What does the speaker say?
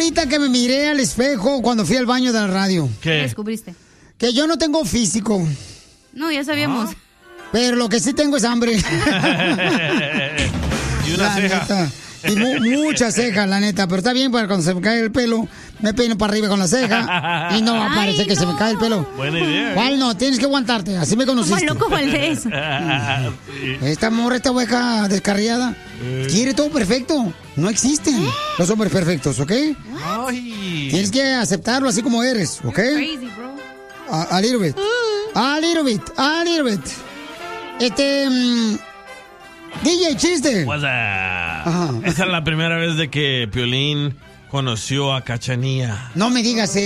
ahorita que me miré al espejo cuando fui al baño de la radio? ¿Qué descubriste? Que yo no tengo físico. No, ya sabíamos. Pero lo que sí tengo es hambre. Y una ceja. Neta. Y mucha ceja, la neta. Pero está bien, para cuando se me cae el pelo, me peino para arriba con la ceja. Y no va a parecer que se me cae el pelo. Buena idea. ¿Cuál no? Tienes que aguantarte. Así me conociste. Como loco Valdés. Esta morra, esta oveja descarriada, quiere todo perfecto. No existen los hombres perfectos, ¿ok? Ay. Tienes que aceptarlo así como eres, ¿ok? Crazy, bro. A little bit. A little bit. A little bit. DJ, chiste. What's up? Ajá. Esta es la primera vez de que Piolín conoció a Cachanía. No me digas